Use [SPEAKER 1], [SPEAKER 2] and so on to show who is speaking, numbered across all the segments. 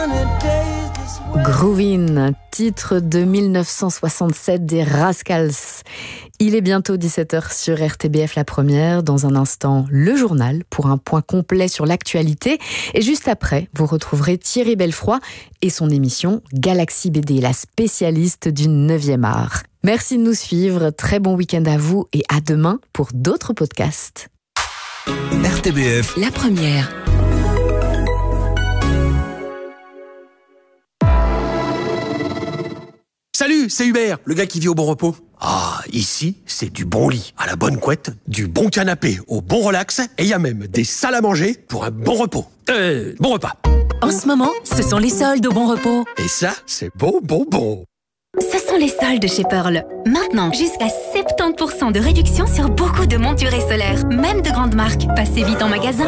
[SPEAKER 1] Groovin, titre de 1967 des Rascals. Il est bientôt 17h sur RTBF La Première. Dans un instant, le journal pour un point complet sur l'actualité. Et juste après, vous retrouverez Thierry Belfroy et son émission Galaxy BD, la spécialiste du 9e art. Merci de nous suivre, très bon week-end à vous et à demain pour d'autres podcasts.
[SPEAKER 2] RTBF
[SPEAKER 3] La Première.
[SPEAKER 4] Salut, c'est Hubert, le gars qui vit au bon repos. Ah, ici, c'est du bon lit, à la bonne couette, du bon canapé, au bon relax, et il y a même des salles à manger pour un bon repos. Bon repas.
[SPEAKER 3] En ce moment, ce sont les soldes au bon repos.
[SPEAKER 4] Et ça, c'est bon.
[SPEAKER 5] Ce sont les soldes chez Pearl. Maintenant, jusqu'à 70% de réduction sur beaucoup de monturés solaires, même de grandes marques. Passez vite en magasin.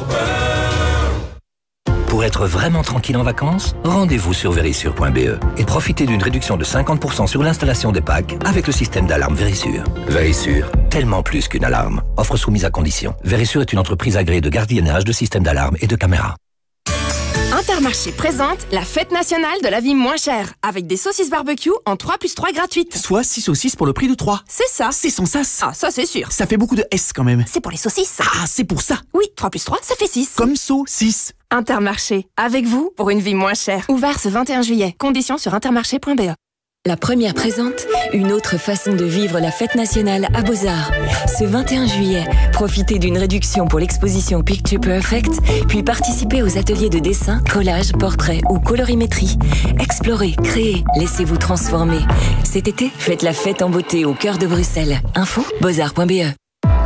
[SPEAKER 2] Pour être vraiment tranquille en vacances, rendez-vous sur verisure.be et profitez d'une réduction de 50% sur l'installation des packs avec le système d'alarme Verisure. Verisure, tellement plus qu'une alarme. Offre soumise à condition. Verisure est une entreprise agréée de gardiennage de systèmes d'alarme et de caméras.
[SPEAKER 6] Intermarché présente la fête nationale de la vie moins chère, avec des saucisses barbecue en 3+3 gratuites.
[SPEAKER 7] Soit 6 saucisses pour le prix de 3.
[SPEAKER 6] C'est ça.
[SPEAKER 7] C'est sans sas.
[SPEAKER 6] Ah, ça c'est sûr.
[SPEAKER 7] Ça fait beaucoup de S quand même.
[SPEAKER 6] C'est pour les saucisses.
[SPEAKER 7] Ah, c'est pour ça.
[SPEAKER 6] Oui, 3+3, ça fait 6.
[SPEAKER 7] Comme saucisse.
[SPEAKER 6] Intermarché, avec vous pour une vie moins chère. Ouvert ce 21 juillet. Conditions sur intermarché.be.
[SPEAKER 3] La Première présente une autre façon de vivre la fête nationale à Beaux-Arts. Ce 21 juillet, profitez d'une réduction pour l'exposition Picture Perfect, puis participez aux ateliers de dessin, collage, portrait ou colorimétrie. Explorez, créez, laissez-vous transformer. Cet été, faites la fête en beauté au cœur de Bruxelles. Info, beaux-arts.be.
[SPEAKER 2] RTBF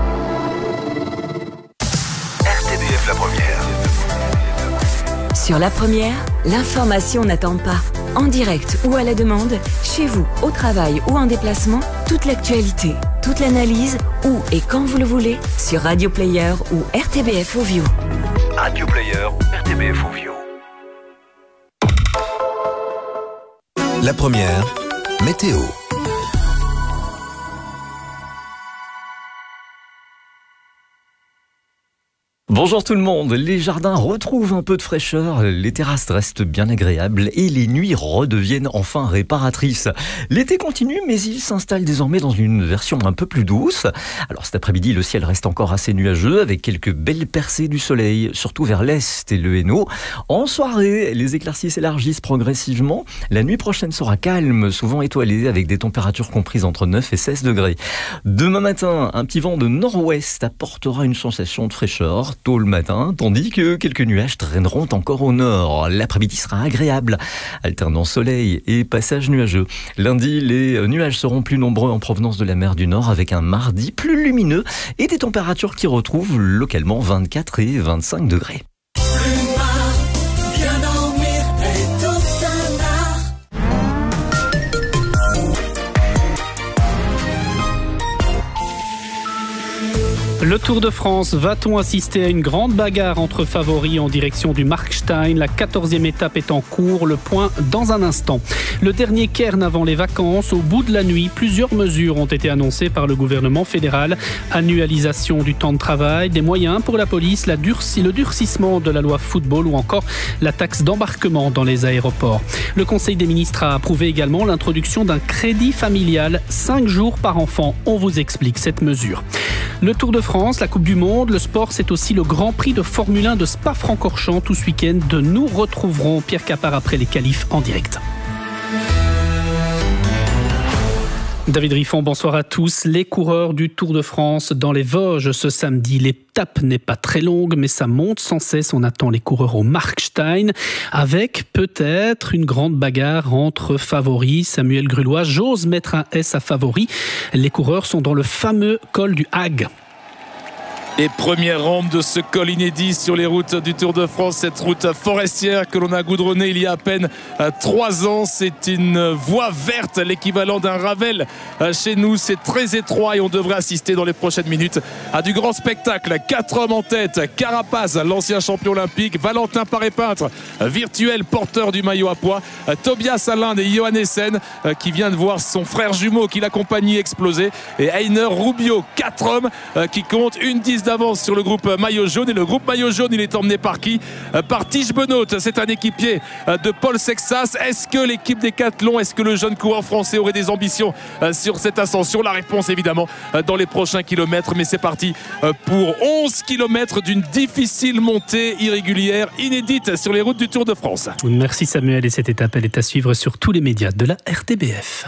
[SPEAKER 2] La Première.
[SPEAKER 3] Sur La Première, l'information n'attend pas. En direct ou à la demande, chez vous, au travail ou en déplacement, toute l'actualité, toute l'analyse, où et quand vous le voulez, sur Radio Player ou RTBF Ovio.
[SPEAKER 2] Radio Player, RTBF Ovio. La Première, météo.
[SPEAKER 8] Bonjour tout le monde, les jardins retrouvent un peu de fraîcheur, les terrasses restent bien agréables et les nuits redeviennent enfin réparatrices. L'été continue mais il s'installe désormais dans une version un peu plus douce. Alors cet après-midi le ciel reste encore assez nuageux avec quelques belles percées du soleil, surtout vers l'est et le Hainaut. En soirée, les éclaircies s'élargissent progressivement. La nuit prochaine sera calme, souvent étoilée avec des températures comprises entre 9 et 16 degrés. Demain matin, un petit vent de nord-ouest apportera une sensation de fraîcheur tôt le matin, tandis que quelques nuages traîneront encore au nord. L'après-midi sera agréable, alternant soleil et passage nuageux. Lundi, les nuages seront plus nombreux en provenance de la mer du Nord avec un mardi plus lumineux et des températures qui retrouvent localement 24 et 25 degrés.
[SPEAKER 9] Le Tour de France, va-t-on assister à une grande bagarre entre favoris en direction du Markstein? La 14e étape est en cours, le point dans un instant. Le dernier cairn avant les vacances, au bout de la nuit, plusieurs mesures ont été annoncées par le gouvernement fédéral. Annualisation du temps de travail, des moyens pour la police, le durcissement de la loi football ou encore la taxe d'embarquement dans les aéroports. Le Conseil des ministres a approuvé également l'introduction d'un crédit familial, 5 jours par enfant. On vous explique cette mesure. Le Tour de France, la Coupe du Monde, le sport, c'est aussi le Grand Prix de Formule 1 de Spa-Francorchamps tout ce week-end. Nous retrouverons Pierre Capard après les qualifs en direct. David Riffon, bonsoir à tous. Les coureurs du Tour de France dans les Vosges ce samedi. L'étape n'est pas très longue, mais ça monte sans cesse. On attend les coureurs au Markstein avec peut-être une grande bagarre entre favoris. Samuel Grulois, j'ose mettre un S à favori. Les coureurs sont dans le fameux col du Hag.
[SPEAKER 10] Et première rampe de ce col inédit sur les routes du Tour de France, cette route forestière que l'on a goudronnée il y a à peine 3 ans. C'est une voie verte, l'équivalent d'un Ravel chez nous. C'est très étroit et on devrait assister dans les prochaines minutes à du grand spectacle. 4 hommes en tête, Carapaz, l'ancien champion olympique, Valentin Paré-Peintre, virtuel porteur du maillot à pois, Tobias Allende et Johannessen qui vient de voir son frère jumeau qui l'accompagnait exploser, et Heiner Rubio. 4 hommes qui comptent une 19 d'avance sur le groupe maillot jaune. Et le groupe maillot jaune, il est emmené par qui? Par Tige Benoît. C'est un équipier de Paul Sexas. Est-ce que l'équipe Décathlon, est-ce que le jeune coureur français aurait des ambitions sur cette ascension? La réponse évidemment dans les prochains kilomètres. Mais c'est parti pour 11 kilomètres d'une difficile montée irrégulière, inédite sur les routes du Tour de France.
[SPEAKER 9] Merci Samuel, et cette étape elle est à suivre sur tous les médias de la RTBF.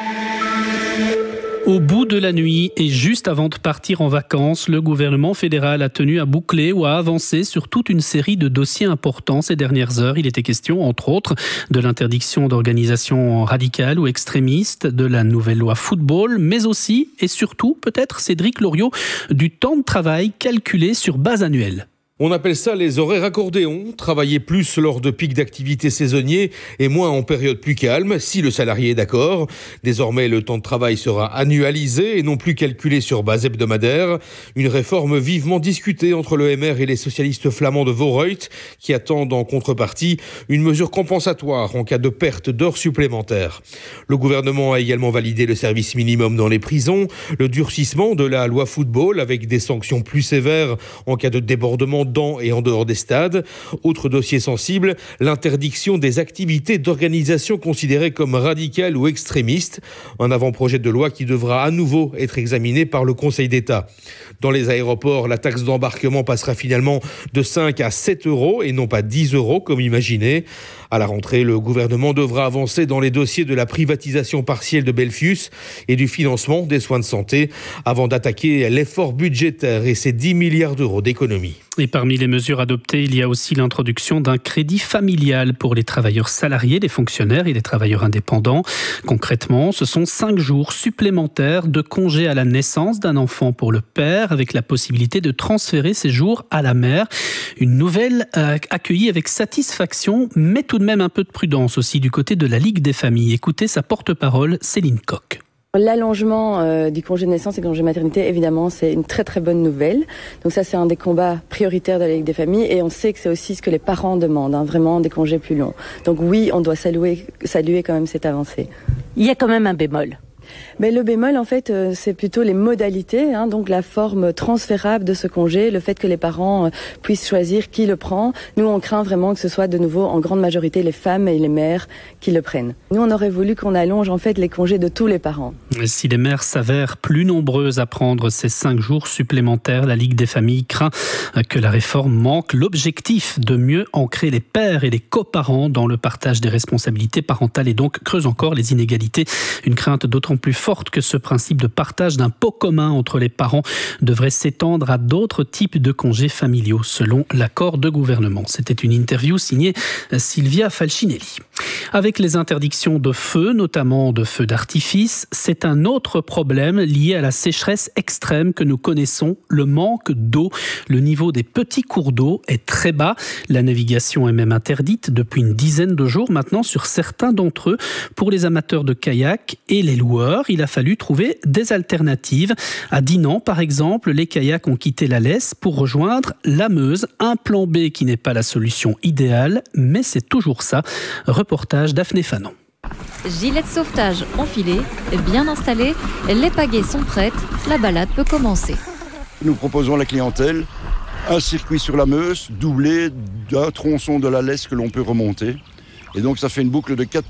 [SPEAKER 9] Au bout de la nuit et juste avant de partir en vacances, le gouvernement fédéral a tenu à boucler ou à avancer sur toute une série de dossiers importants ces dernières heures. Il était question, entre autres, de l'interdiction d'organisations radicales ou extrémistes, de la nouvelle loi football, mais aussi et surtout, peut-être, Cédric Loriot, du temps de travail calculé sur base annuelle.
[SPEAKER 11] On appelle ça les horaires accordéons, travailler plus lors de pics d'activité saisonniers et moins en période plus calme, si le salarié est d'accord. Désormais, le temps de travail sera annualisé et non plus calculé sur base hebdomadaire. Une réforme vivement discutée entre le MR et les socialistes flamands de Voorhout, qui attendent en contrepartie une mesure compensatoire en cas de perte d'heures supplémentaires. Le gouvernement a également validé le service minimum dans les prisons, le durcissement de la loi football avec des sanctions plus sévères en cas de débordement dans et en dehors des stades. Autre dossier sensible, l'interdiction des activités d'organisation considérées comme radicales ou extrémistes. Un avant-projet de loi qui devra à nouveau être examiné par le Conseil d'État. Dans les aéroports, la taxe d'embarquement passera finalement de 5 à 7 euros et non pas 10 euros comme imaginé. À la rentrée, le gouvernement devra avancer dans les dossiers de la privatisation partielle de Belfius et du financement des soins de santé avant d'attaquer l'effort budgétaire et ses 10 milliards d'euros d'économies.
[SPEAKER 9] Et parmi les mesures adoptées, il y a aussi l'introduction d'un crédit familial pour les travailleurs salariés, les fonctionnaires et les travailleurs indépendants. Concrètement, ce sont 5 jours supplémentaires de congé à la naissance d'un enfant pour le père, avec la possibilité de transférer ces jours à la mère. Une nouvelle accueillie avec satisfaction, mais tout de même un peu de prudence aussi du côté de la Ligue des familles. Écoutez sa porte-parole, Céline Coq.
[SPEAKER 12] L'allongement du congé de naissance et congé maternité, évidemment, c'est une très très bonne nouvelle. Donc ça, c'est un des combats prioritaires de la Ligue des familles et on sait que c'est aussi ce que les parents demandent, vraiment des congés plus longs. Donc oui, on doit saluer quand même cette avancée.
[SPEAKER 13] Il y a quand même un bémol.
[SPEAKER 12] Mais le bémol, en fait, c'est plutôt les modalités, donc la forme transférable de ce congé, le fait que les parents puissent choisir qui le prend. Nous, on craint vraiment que ce soit de nouveau en grande majorité les femmes et les mères qui le prennent. Nous, on aurait voulu qu'on allonge en fait les congés de tous les parents.
[SPEAKER 9] Si les mères s'avèrent plus nombreuses à prendre ces 5 jours supplémentaires, la Ligue des familles craint que la réforme manque l'objectif de mieux ancrer les pères et les coparents dans le partage des responsabilités parentales et donc creuse encore les inégalités. Une crainte d'autant plus forte que ce principe de partage d'un pot commun entre les parents devrait s'étendre à d'autres types de congés familiaux, selon l'accord de gouvernement. C'était une interview signée Sylvia Falcinelli. Avec les interdictions de feu, notamment de feux d'artifice, c'est un autre problème lié à la sécheresse extrême que nous connaissons, le manque d'eau. Le niveau des petits cours d'eau est très bas. La navigation est même interdite depuis une dizaine de jours maintenant sur certains d'entre eux. Pour les amateurs de kayak et les loueurs, il a fallu trouver des alternatives. À Dinan, par exemple, les kayaks ont quitté la Lesse pour rejoindre la Meuse. Un plan B qui n'est pas la solution idéale, mais c'est toujours ça. Reportage Daphné Fanon.
[SPEAKER 14] Gilet de sauvetage enfilé, bien installé, les pagaies sont prêtes, la balade peut commencer.
[SPEAKER 15] Nous proposons à la clientèle un circuit sur la Meuse, doublé d'un tronçon de la Lesse que l'on peut remonter. Et donc ça fait une boucle de 4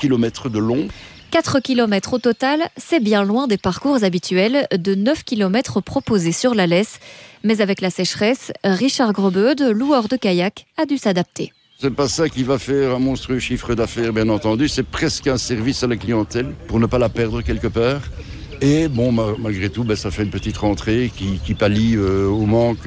[SPEAKER 15] km de long.
[SPEAKER 14] 4 km au total, c'est bien loin des parcours habituels de 9 km proposés sur la Lesse. Mais avec la sécheresse, Richard Grobeude, loueur de kayak, a dû s'adapter.
[SPEAKER 15] C'est pas ça qui va faire un monstrueux chiffre d'affaires, bien entendu. C'est presque un service à la clientèle pour ne pas la perdre quelque part. Et bon, malgré tout, ça fait une petite rentrée qui pallie au manque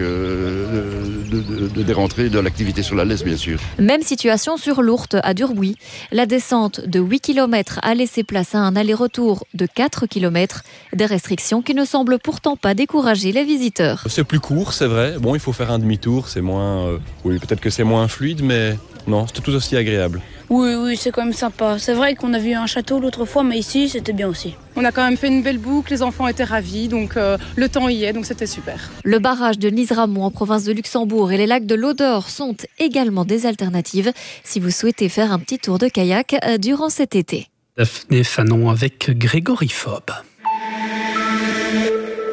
[SPEAKER 15] des rentrées de l'activité sur la Lesse, bien sûr.
[SPEAKER 14] Même situation sur l'Ourthe, à Durbuy. La descente de 8 km a laissé place à un aller-retour de 4 km. Des restrictions qui ne semblent pourtant pas décourager les visiteurs.
[SPEAKER 16] C'est plus court, c'est vrai. Bon, il faut faire un demi-tour, c'est moins... oui, peut-être que c'est moins fluide, mais non, c'est tout aussi agréable.
[SPEAKER 17] Oui, c'est quand même sympa. C'est vrai qu'on a vu un château l'autre fois, mais ici, c'était bien aussi.
[SPEAKER 18] On a quand même fait une belle boucle, les enfants étaient ravis, donc le temps y est, donc c'était super.
[SPEAKER 14] Le barrage de Nice-Ramon en province de Luxembourg et les lacs de l'Odeur sont également des alternatives si vous souhaitez faire un petit tour de kayak durant cet été.
[SPEAKER 9] Daphné Fanon avec Grégory Fob.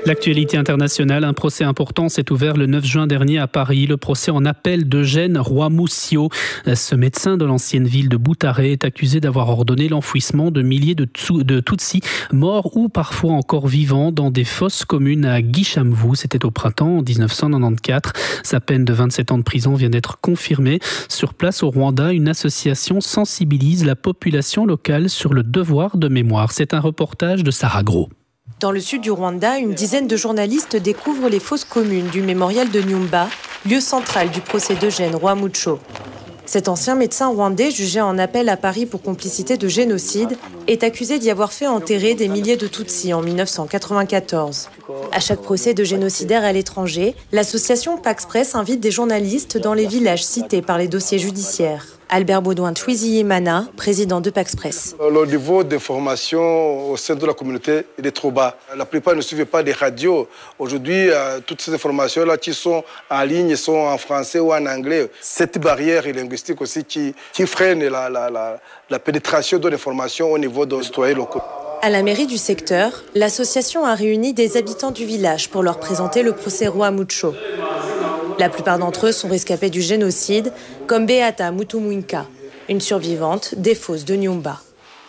[SPEAKER 9] L'actualité internationale, un procès important s'est ouvert le 9 juin dernier à Paris. Le procès en appel d'Eugène Rwamucio. Ce médecin de l'ancienne ville de Butare est accusé d'avoir ordonné l'enfouissement de milliers de Tutsis morts ou parfois encore vivants dans des fosses communes à Gishamvu. C'était au printemps 1994. Sa peine de 27 ans de prison vient d'être confirmée. Sur place au Rwanda, une association sensibilise la population locale sur le devoir de mémoire. C'est un reportage de Sarah Gros.
[SPEAKER 19] Dans le sud du Rwanda, une dizaine de journalistes découvrent les fosses communes du mémorial de Nyumba, lieu central du procès d'Eugène Rwamucio. Cet ancien médecin rwandais, jugé en appel à Paris pour complicité de génocide, est accusé d'y avoir fait enterrer des milliers de Tutsis en 1994. À chaque procès de génocidaires à l'étranger, l'association Pax Press invite des journalistes dans les villages cités par les dossiers judiciaires. Albert Baudouin Twizy-Yemana, président de Pax Press.
[SPEAKER 20] Le niveau de formation au sein de la communauté est trop bas. La plupart ne suivent pas des radios. Aujourd'hui, toutes ces informations-là qui sont en ligne sont en français ou en anglais. Cette barrière linguistique aussi qui freine la pénétration de l'information au niveau des citoyens locaux.
[SPEAKER 19] À la mairie du secteur, l'association a réuni des habitants du village pour leur présenter le procès Rwamucio. La plupart d'entre eux sont rescapés du génocide, comme Beata Mutumwinka, une survivante des fosses de Nyumba.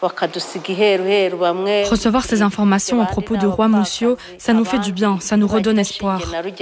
[SPEAKER 21] Recevoir ces informations à propos de Rwamucio, ça nous fait du bien, ça nous redonne espoir.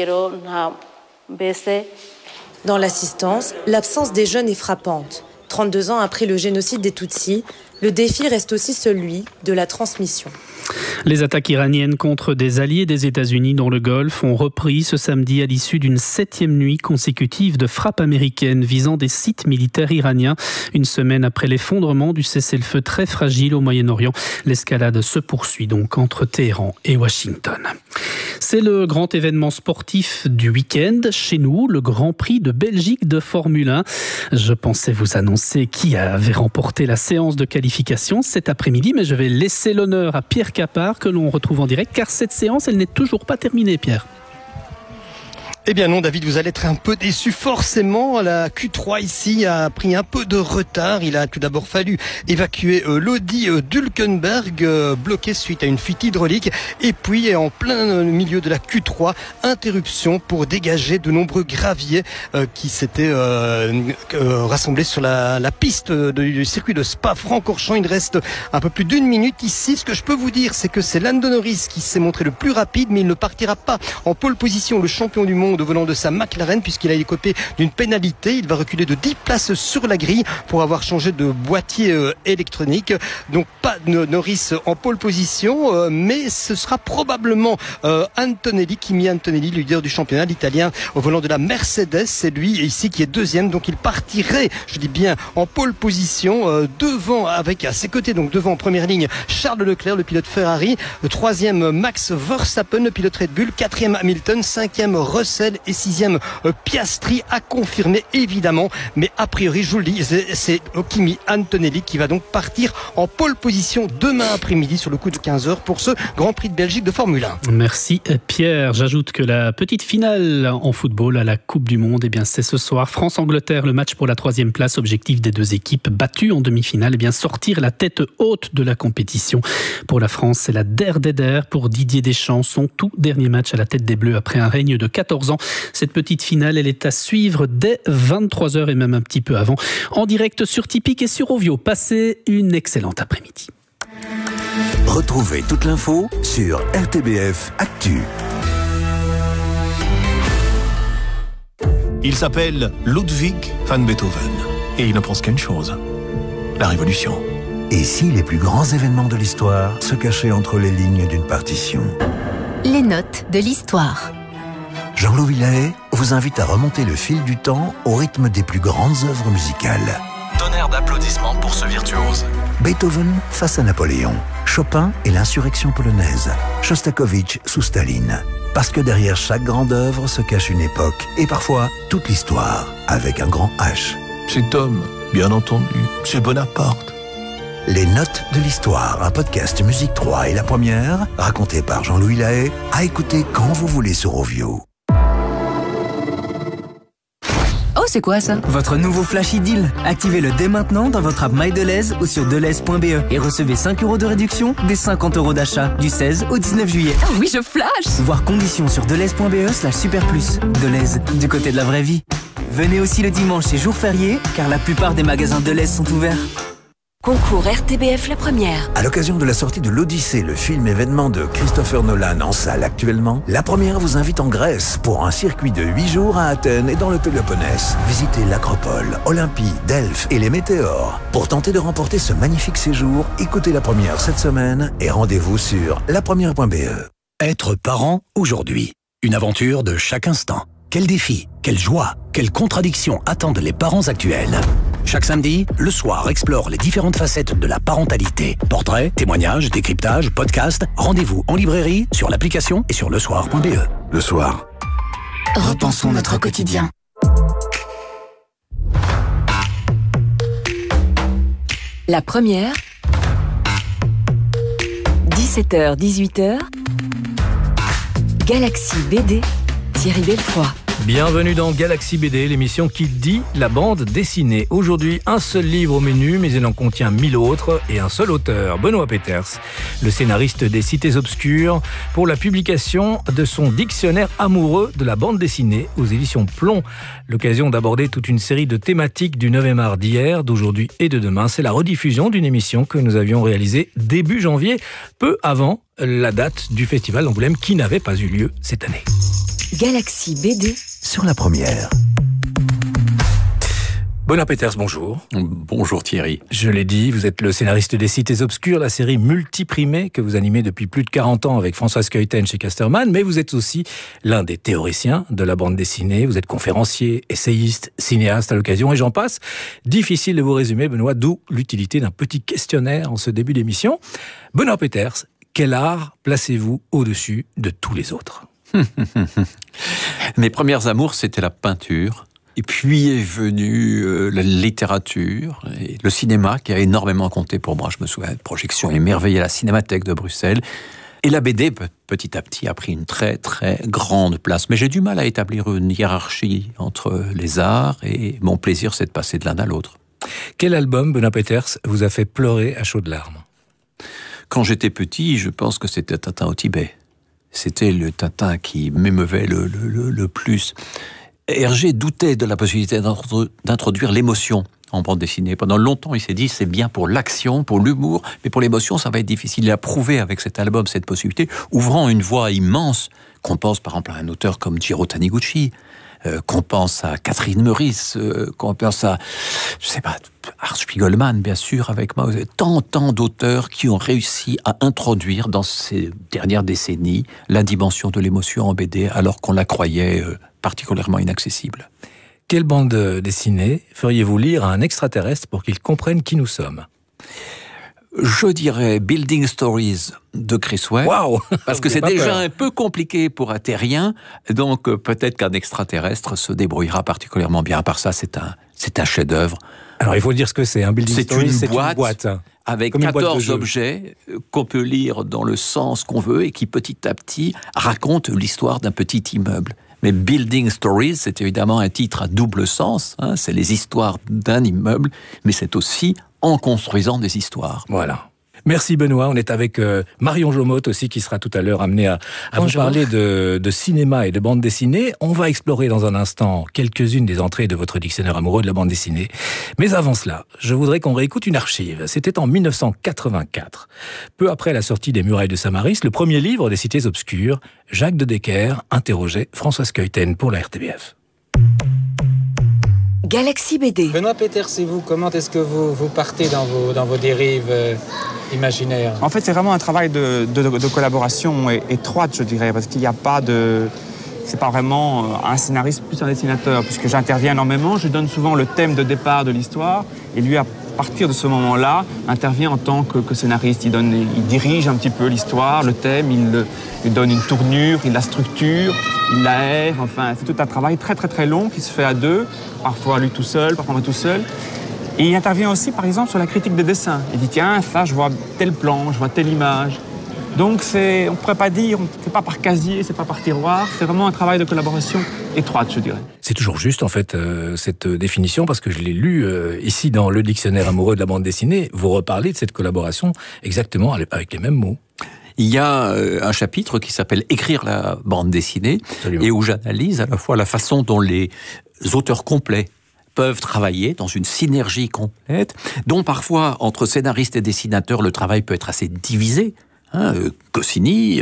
[SPEAKER 19] Dans l'assistance, l'absence des jeunes est frappante. 32 ans après le génocide des Tutsis, le défi reste aussi celui de la transmission.
[SPEAKER 9] Les attaques iraniennes contre des alliés des États-Unis dans le Golfe ont repris ce samedi à l'issue d'une 7e nuit consécutive de frappes américaines visant des sites militaires iraniens. Une semaine après l'effondrement du cessez-le-feu très fragile au Moyen-Orient, l'escalade se poursuit donc entre Téhéran et Washington. C'est le grand événement sportif du week-end. Chez nous, le Grand Prix de Belgique de Formule 1. Je pensais vous annoncer qui avait remporté la séance de qualification cet après-midi, mais je vais laisser l'honneur à Pierre Capard, que l'on retrouve en direct, car cette séance, elle n'est toujours pas terminée, Pierre.
[SPEAKER 22] Eh bien non, David, vous allez être un peu déçu. Forcément, la Q3 ici a pris un peu de retard. Il a tout d'abord fallu évacuer l'Audi d'Hülkenberg, bloqué suite à une fuite hydraulique. Et puis, en plein milieu de la Q3, interruption pour dégager de nombreux graviers qui s'étaient rassemblés sur la piste du circuit de Spa-Francorchamps. Il reste un peu plus d'1 minute ici. Ce que je peux vous dire, c'est que c'est Lando Norris qui s'est montré le plus rapide, mais il ne partira pas en pole position, le champion du monde, venant de sa McLaren, puisqu'il a écopé d'une pénalité. Il va reculer de 10 places sur la grille pour avoir changé de boîtier électronique. Donc pas de Norris en pole position, mais ce sera probablement Antonelli, Kimi Antonelli, le leader du championnat, l'italien au volant de la Mercedes. C'est lui ici qui est deuxième, donc il partirait, je dis bien, en pole position, devant, avec à ses côtés, donc devant en première ligne, Charles Leclerc, le pilote Ferrari, le troisième Max Verstappen, le pilote Red Bull, quatrième Hamilton, cinquième Russell et sixième Piastri, à confirmer évidemment, mais a priori, je vous le dis, c'est Kimi Antonelli qui va donc partir en pole position demain après-midi sur le coup de 15h pour ce Grand Prix de Belgique de Formule 1.
[SPEAKER 9] Merci Pierre. J'ajoute que la petite finale en football à la Coupe du Monde, eh bien c'est ce soir, France-Angleterre, le match pour la 3e place. Objectif des deux équipes battues en demi-finale, eh bien sortir la tête haute de la compétition. Pour la France, c'est la der des der pour Didier Deschamps, son tout dernier match à la tête des Bleus après un règne de 14 ans. Cette petite finale, elle est à suivre dès 23h et même un petit peu avant, en direct sur Tipeee et sur Ovio. Passez une excellente après-midi.
[SPEAKER 23] Retrouvez toute l'info sur RTBF Actu.
[SPEAKER 24] Il s'appelle Ludwig van Beethoven et il ne pense qu'à une chose, la révolution.
[SPEAKER 23] Et si les plus grands événements de l'histoire se cachaient entre les lignes d'une partition?
[SPEAKER 5] Les notes de l'histoire.
[SPEAKER 23] Jean-Louis Lahaye vous invite à remonter le fil du temps au rythme des plus grandes œuvres musicales.
[SPEAKER 24] Tonnerre d'applaudissements pour ce virtuose.
[SPEAKER 23] Beethoven face à Napoléon, Chopin et l'insurrection polonaise, Shostakovich sous Staline. Parce que derrière chaque grande œuvre se cache une époque et parfois toute l'histoire avec un grand H.
[SPEAKER 24] Cet homme, bien entendu, c'est Bonaparte.
[SPEAKER 23] Les notes de l'histoire, un podcast Musique 3 et la première, raconté par Jean-Louis Lahaye, à écouter quand vous voulez sur Ovio.
[SPEAKER 1] c'est quoi ça?
[SPEAKER 4] Votre nouveau Flash Deal. Activez-le dès maintenant dans votre app MyDeleuze ou sur deleuze.be et recevez 5 € de réduction des 50 € d'achat du 16 au 19 juillet.
[SPEAKER 1] Oh oui, je flash!
[SPEAKER 4] Voir conditions sur deleuze.be/superplus. Deleuze, du côté de la vraie vie. Venez aussi le dimanche et jour férié, car la plupart des magasins Deleuze sont ouverts.
[SPEAKER 3] Concours RTBF La Première.
[SPEAKER 23] À l'occasion de la sortie de l'Odyssée, le film événement de Christopher Nolan en salle actuellement, La Première vous invite en Grèce pour un circuit de 8 jours à Athènes et dans le Péloponnèse. Visitez l'Acropole, Olympie, Delphes et les Météores. Pour tenter de remporter ce magnifique séjour, écoutez La Première cette semaine et rendez-vous sur lapremière.be.
[SPEAKER 6] Être parent aujourd'hui. Une aventure de chaque instant. Quels défis, quelle joie, quelles contradictions attendent les parents actuels. Chaque samedi, Le Soir explore les différentes facettes de la parentalité. Portraits, témoignages, décryptages, podcasts. Rendez-vous en librairie, sur l'application et sur lesoir.be.
[SPEAKER 23] Le Soir.
[SPEAKER 1] Repensons notre quotidien.
[SPEAKER 3] La Première. 17h, 18h. Galaxy BD. Thierry Belfroy.
[SPEAKER 7] Bienvenue dans Galaxy BD, l'émission qui dit la bande dessinée. Aujourd'hui, un seul livre au menu, mais il en contient 1000 autres et un seul auteur, Benoît Peeters, le scénariste des Cités Obscures, pour la publication de son dictionnaire amoureux de la bande dessinée aux éditions Plomb. L'occasion d'aborder toute une série de thématiques du 9e art d'hier, d'aujourd'hui et de demain. C'est la rediffusion d'une émission que nous avions réalisée début janvier, peu avant la date du festival d'Angoulême qui n'avait pas eu lieu cette année.
[SPEAKER 3] Galaxy BD
[SPEAKER 23] sur La Première.
[SPEAKER 7] Benoît Peeters, bonjour.
[SPEAKER 25] Bonjour Thierry.
[SPEAKER 7] Je l'ai dit, vous êtes le scénariste des Cités Obscures, la série multiprimée que vous animez depuis plus de 40 ans avec Françoise Keuten chez Casterman, mais vous êtes aussi l'un des théoriciens de la bande dessinée. Vous êtes conférencier, essayiste, cinéaste à l'occasion, et j'en passe. Difficile de vous résumer, Benoît, d'où l'utilité d'un petit questionnaire en ce début d'émission. Benoît Peeters, quel art placez-vous au-dessus de tous les autres ?
[SPEAKER 25] Mes premières amours, c'était la peinture. Et puis est venue la littérature et le cinéma qui a énormément compté pour moi. Je me souviens de projections émerveillées à la Cinémathèque de Bruxelles. Et la BD, petit à petit, a pris une très très grande place. Mais j'ai du mal à établir une hiérarchie entre les arts et mon plaisir, c'est de passer de l'un à l'autre.
[SPEAKER 7] Quel album, Benoît Peeters, vous a fait pleurer à chaudes larmes ?
[SPEAKER 25] Quand j'étais petit, je pense que c'était Tintin au Tibet. C'était le Tintin qui m'émeuvait le plus. Hergé doutait de la possibilité d'introduire l'émotion en bande dessinée. Pendant longtemps, il s'est dit, c'est bien pour l'action, pour l'humour, mais pour l'émotion, ça va être difficile. Il a prouvé avec cet album cette possibilité, ouvrant une voie immense, qu'on pense par exemple à un auteur comme Jiro Taniguchi, qu'on pense à Catherine Meurice, qu'on pense à, je sais pas, Art Spiegelman, bien sûr, avec Mao. Tant d'auteurs qui ont réussi à introduire dans ces dernières décennies la dimension de l'émotion en BD, alors qu'on la croyait particulièrement inaccessible.
[SPEAKER 7] Quelle bande dessinée feriez-vous lire à un extraterrestre pour qu'il comprenne qui nous sommes ?
[SPEAKER 25] Je dirais Building Stories de Chris Ware,
[SPEAKER 7] wow,
[SPEAKER 25] parce que c'est déjà un peu compliqué pour un terrien, donc peut-être qu'un extraterrestre se débrouillera particulièrement bien. À part ça, c'est un chef-d'œuvre.
[SPEAKER 7] Alors il faut dire ce que c'est, un Building Stories, c'est une boîte
[SPEAKER 25] avec 14 objets qu'on peut lire dans le sens qu'on veut et qui petit à petit racontent l'histoire d'un petit immeuble. Mais Building Stories, c'est évidemment un titre à double sens, hein, c'est les histoires d'un immeuble, mais c'est aussi en construisant des histoires.
[SPEAKER 7] Voilà. Merci Benoît, on est avec Marion Jomotte aussi qui sera tout à l'heure amenée à vous parler de cinéma et de bande dessinée. On va explorer dans un instant quelques-unes des entrées de votre dictionnaire amoureux de la bande dessinée. Mais avant cela, je voudrais qu'on réécoute une archive. C'était en 1984. Peu après la sortie des Murailles de Saint-Maurice, le premier livre des Cités Obscures, Jacques de Decker interrogeait Françoise Keuten pour la RTBF.
[SPEAKER 3] Galaxy BD.
[SPEAKER 26] Benoît Peeters, c'est vous, comment est-ce que vous partez dans vos dérives imaginaires ?
[SPEAKER 27] En fait, c'est vraiment un travail de collaboration étroite, je dirais, parce qu'il n'y a pas de... C'est pas vraiment un scénariste plus un dessinateur, puisque j'interviens énormément, je donne souvent le thème de départ de l'histoire, et lui, à partir de ce moment-là, intervient en tant que scénariste. Il dirige un petit peu l'histoire, le thème, il donne une tournure, il la structure, il l'aère, enfin, c'est tout un travail très très très long qui se fait à deux, parfois lui tout seul, parfois moi tout seul. Et il intervient aussi, par exemple, sur la critique des dessins. Il dit, tiens, ça, je vois tel plan, je vois telle image. Donc on ne pourrait pas dire, c'est pas par casier, c'est pas par tiroir, c'est vraiment un travail de collaboration étroite, je dirais.
[SPEAKER 7] C'est toujours juste, en fait, cette définition, parce que je l'ai lu ici dans le dictionnaire amoureux de la bande dessinée. Vous reparlez de cette collaboration exactement avec les mêmes mots.
[SPEAKER 25] Il y a un chapitre qui s'appelle « Écrire la bande dessinée » et où j'analyse à la fois la façon dont les auteurs complets peuvent travailler dans une synergie complète, dont parfois, entre scénaristes et dessinateurs, le travail peut être assez divisé. Goscinny,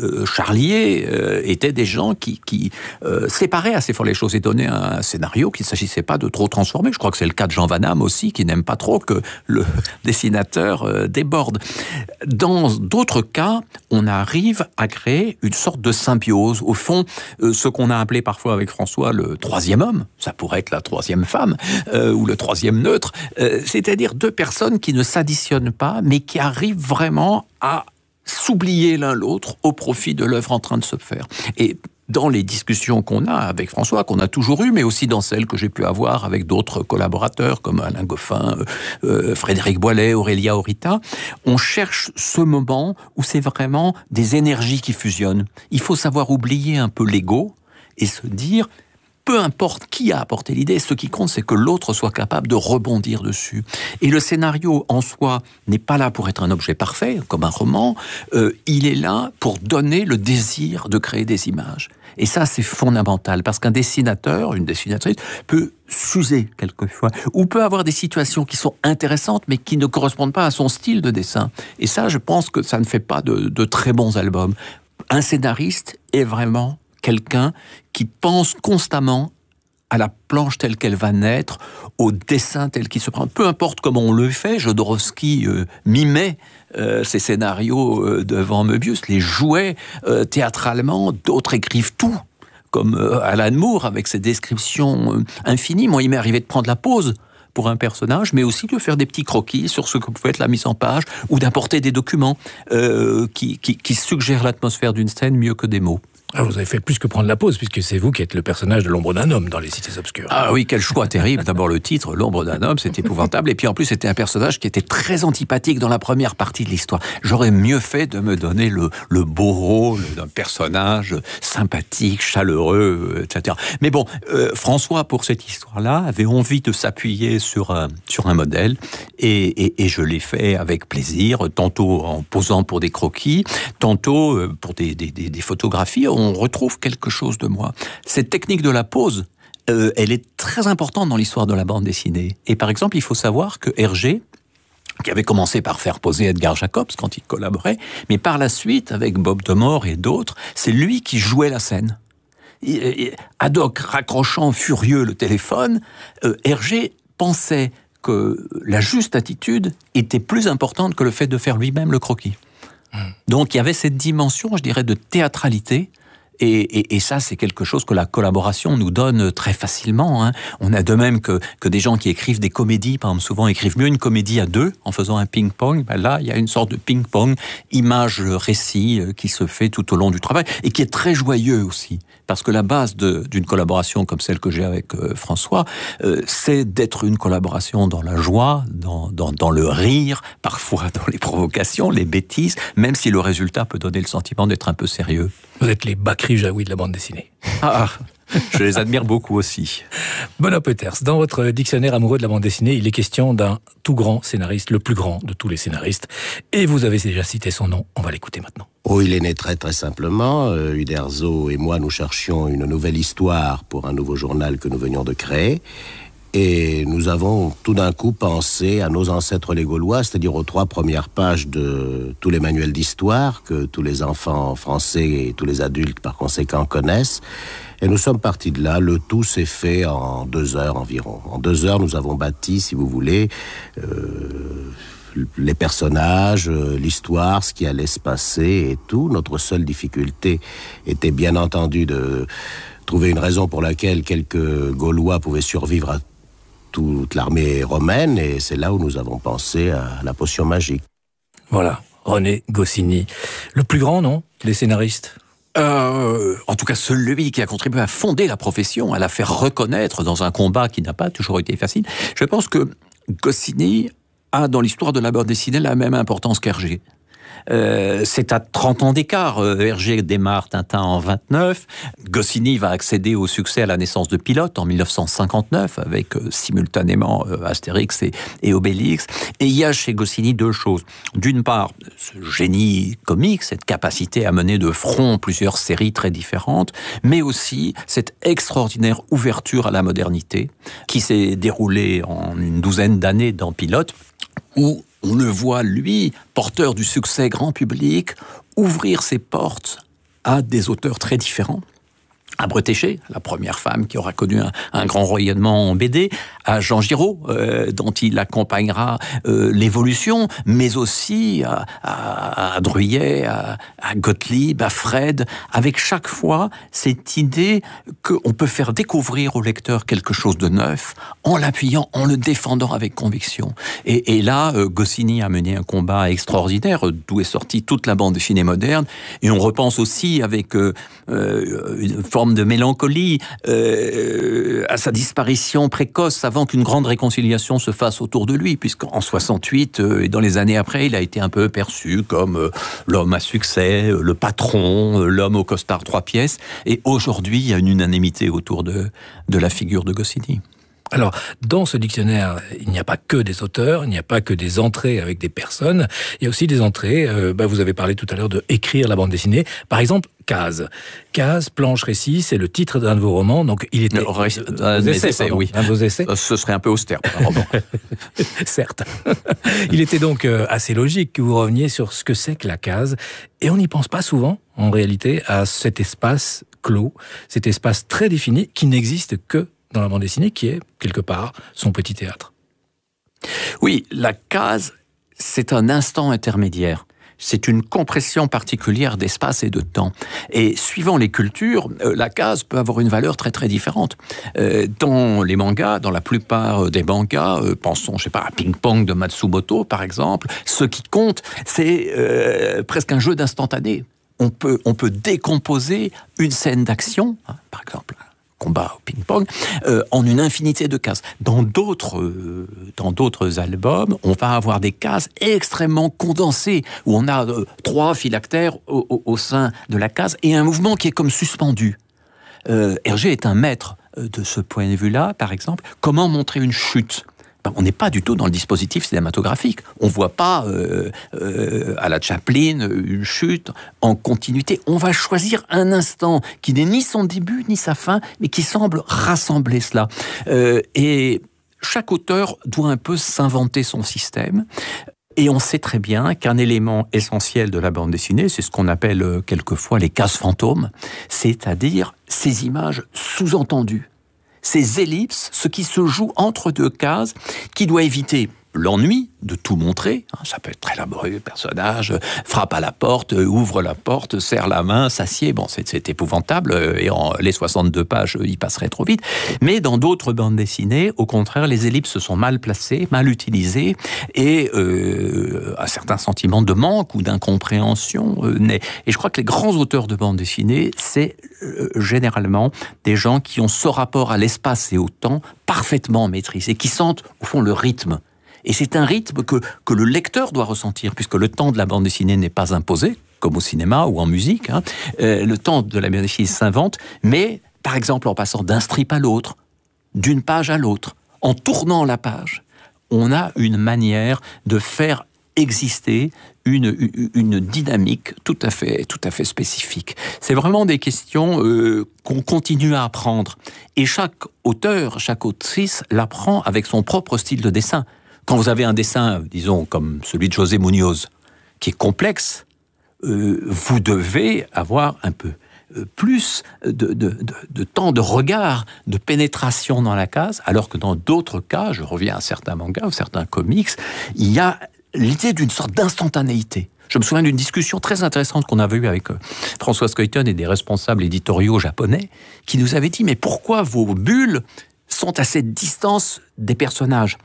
[SPEAKER 25] Charlier étaient des gens qui séparaient assez fort les choses et donnaient un scénario qu'il ne s'agissait pas de trop transformer. Je crois que c'est le cas de Jean Van Damme aussi, qui n'aime pas trop que le dessinateur déborde. Dans d'autres cas, on arrive à créer une sorte de symbiose. Au fond, ce qu'on a appelé parfois avec François le troisième homme, ça pourrait être la troisième femme, ou le troisième neutre, c'est-à-dire deux personnes qui ne s'additionnent pas, mais qui arrivent vraiment à s'oublier l'un l'autre au profit de l'œuvre en train de se faire. Et dans les discussions qu'on a avec François, qu'on a toujours eues, mais aussi dans celles que j'ai pu avoir avec d'autres collaborateurs comme Alain Goffin, Frédéric Boilet, Aurélia Orita, on cherche ce moment où c'est vraiment des énergies qui fusionnent. Il faut savoir oublier un peu l'ego et se dire... Peu importe qui a apporté l'idée, ce qui compte, c'est que l'autre soit capable de rebondir dessus. Et le scénario, en soi, n'est pas là pour être un objet parfait, comme un roman. Il est là pour donner le désir de créer des images. Et ça, c'est fondamental, parce qu'un dessinateur, une dessinatrice, peut s'user quelquefois, ou peut avoir des situations qui sont intéressantes, mais qui ne correspondent pas à son style de dessin. Et ça, je pense que ça ne fait pas de très bons albums. Un scénariste est vraiment quelqu'un qui pense constamment à la planche telle qu'elle va naître, au dessin tel qu'il se prend. Peu importe comment on le fait, Jodorowsky mimait ses scénarios devant Möbius, les jouait théâtralement, d'autres écrivent tout, comme Alan Moore avec ses descriptions infinies. Moi, il m'est arrivé de prendre la pause pour un personnage, mais aussi de faire des petits croquis sur ce que pouvait être la mise en page, ou d'apporter des documents qui suggèrent l'atmosphère d'une scène mieux que des mots.
[SPEAKER 7] Ah, vous avez fait plus que prendre la pause, puisque c'est vous qui êtes le personnage de l'ombre d'un homme dans Les Cités Obscures.
[SPEAKER 25] Ah oui, quel choix terrible. D'abord le titre, l'ombre d'un homme, c'est épouvantable. Et puis en plus, c'était un personnage qui était très antipathique dans la première partie de l'histoire. J'aurais mieux fait de me donner le beau rôle d'un personnage sympathique, chaleureux, etc. Mais bon, François, pour cette histoire-là, avait envie de s'appuyer sur un modèle, et je l'ai fait avec plaisir, tantôt en posant pour des croquis, tantôt pour des photographies. On retrouve quelque chose de moi. Cette technique de la pose, elle est très importante dans l'histoire de la bande dessinée. Et par exemple, il faut savoir que Hergé, qui avait commencé par faire poser Edgar Jacobs quand il collaborait, mais par la suite, avec Bob Demore et d'autres, c'est lui qui jouait la scène. Haddock raccrochant furieux le téléphone, Hergé pensait que la juste attitude était plus importante que le fait de faire lui-même le croquis. Donc il y avait cette dimension, je dirais, de théâtralité. Et ça, c'est quelque chose que la collaboration nous donne très facilement. On a de même que des gens qui écrivent des comédies, par exemple, souvent écrivent mieux une comédie à deux, en faisant un ping-pong. Ben là, il y a une sorte de ping-pong, image-récit qui se fait tout au long du travail, et qui est très joyeux aussi. Parce que la base d'une collaboration comme celle que j'ai avec François, c'est d'être une collaboration dans la joie, dans le rire, parfois dans les provocations, les bêtises, même si le résultat peut donner le sentiment d'être un peu sérieux.
[SPEAKER 7] Vous êtes les Bakri Jaoui de la bande dessinée.
[SPEAKER 25] Ah, je les admire beaucoup aussi.
[SPEAKER 7] Benoît Peuters, dans votre dictionnaire amoureux de la bande dessinée, il est question d'un tout grand scénariste, le plus grand de tous les scénaristes. Et vous avez déjà cité son nom, on va l'écouter maintenant.
[SPEAKER 2] Oh, il est né très très simplement. Uderzo et moi, nous cherchions une nouvelle histoire pour un nouveau journal que nous venions de créer. Et nous avons tout d'un coup pensé à nos ancêtres les Gaulois, c'est-à-dire aux 3 premières pages de tous les manuels d'histoire que tous les enfants français et tous les adultes par conséquent connaissent. Et nous sommes partis de là. Le tout s'est fait en 2 heures environ. En 2 heures, nous avons bâti, si vous voulez, les personnages, l'histoire, ce qui allait se passer et tout. Notre seule difficulté était bien entendu de trouver une raison pour laquelle quelques Gaulois pouvaient survivre à toute l'armée romaine, et c'est là où nous avons pensé à la potion magique.
[SPEAKER 7] Voilà, René Goscinny. Le plus grand, non, des scénaristes ?
[SPEAKER 25] En tout cas, celui qui a contribué à fonder la profession, à la faire reconnaître dans un combat qui n'a pas toujours été facile. Je pense que Goscinny a, dans l'histoire de la bande dessinée, la même importance qu'Hergé. C'est à 30 ans d'écart. Hergé démarre Tintin en 29. Goscinny va accéder au succès à la naissance de Pilote en 1959 avec simultanément Astérix et Obélix. Et il y a chez Goscinny deux choses. D'une part, ce génie comique, cette capacité à mener de front plusieurs séries très différentes, mais aussi cette extraordinaire ouverture à la modernité qui s'est déroulée en une douzaine d'années dans Pilote, où on le voit, lui, porteur du succès grand public, ouvrir ses portes à des auteurs très différents. À Bretéché, la première femme qui aura connu un grand rayonnement en BD, à Jean Giraud, dont il accompagnera l'évolution, mais aussi à Druillet, à Gottlieb, à Fred, avec chaque fois cette idée qu'on peut faire découvrir au lecteur quelque chose de neuf, en l'appuyant, en le défendant avec conviction. Et là, Goscinny a mené un combat extraordinaire, d'où est sortie toute la bande dessinée moderne, et on repense aussi avec une forme de mélancolie à sa disparition précoce avant qu'une grande réconciliation se fasse autour de lui, puisqu'en 68 et dans les années après, il a été un peu perçu comme l'homme à succès, le patron, l'homme au costard 3 pièces, et aujourd'hui, il y a une unanimité autour de la figure de Goscinny.
[SPEAKER 7] Alors, dans ce dictionnaire, il n'y a pas que des auteurs, il n'y a pas que des entrées avec des personnes, il y a aussi des entrées, vous avez parlé tout à l'heure de écrire la bande dessinée, par exemple, Case. Case, planche, récit, c'est le titre d'un de vos romans, donc il était...
[SPEAKER 25] Un de vos essais. Ce serait un peu austère pour un roman.
[SPEAKER 7] Certes. Il était donc assez logique que vous reveniez sur ce que c'est que la case, et on n'y pense pas souvent, en réalité, à cet espace clos, cet espace très défini qui n'existe que dans la bande dessinée, qui est, quelque part, son petit théâtre.
[SPEAKER 25] Oui, la case, c'est un instant intermédiaire. C'est une compression particulière d'espace et de temps. Et suivant les cultures, la case peut avoir une valeur très très différente. Dans les mangas, dans la plupart des mangas, pensons, à Ping Pong de Matsumoto, par exemple, ce qui compte, c'est presque un jeu d'instantané. On peut décomposer une scène d'action, par exemple, combat au ping-pong, en une infinité de cases. Dans d'autres albums, on va avoir des cases extrêmement condensées, où on a 3 phylactères au sein de la case, et un mouvement qui est comme suspendu. Hergé est un maître de ce point de vue-là, par exemple. Comment montrer une chute ? On n'est pas du tout dans le dispositif cinématographique. On ne voit pas, à la Chaplin, une chute en continuité. On va choisir un instant qui n'est ni son début, ni sa fin, mais qui semble rassembler cela. Et chaque auteur doit un peu s'inventer son système. Et on sait très bien qu'un élément essentiel de la bande dessinée, c'est ce qu'on appelle quelquefois les cases fantômes, c'est-à-dire ces images sous-entendues. Ces ellipses, ce qui se joue entre 2 cases, qui doit éviter l'ennui de tout montrer. Ça peut être très laborieux, le personnage frappe à la porte, ouvre la porte, serre la main, s'assied. Bon, c'est épouvantable, et les 62 pages, y passeraient trop vite. Mais dans d'autres bandes dessinées, au contraire, les ellipses sont mal placées, mal utilisées, et un certain sentiment de manque ou d'incompréhension naît. Et je crois que les grands auteurs de bandes dessinées, c'est généralement des gens qui ont ce rapport à l'espace et au temps parfaitement maîtrisé, qui sentent, au fond, le rythme. Et c'est un rythme que le lecteur doit ressentir, puisque le temps de la bande dessinée n'est pas imposé, comme au cinéma ou en musique. Le temps de la bande dessinée s'invente, mais, par exemple, en passant d'un strip à l'autre, d'une page à l'autre, en tournant la page, on a une manière de faire exister une dynamique tout à fait spécifique. C'est vraiment des questions qu'on continue à apprendre. Et chaque auteur, chaque autrice l'apprend avec son propre style de dessin. Quand vous avez un dessin, disons, comme celui de José Munoz, qui est complexe, vous devez avoir un peu plus de temps de regard, de pénétration dans la case, alors que dans d'autres cas, je reviens à certains mangas ou certains comics, il y a l'idée d'une sorte d'instantanéité. Je me souviens d'une discussion très intéressante qu'on avait eue avec François Skeuten et des responsables éditoriaux japonais, qui nous avaient dit « Mais pourquoi vos bulles sont à cette distance des personnages.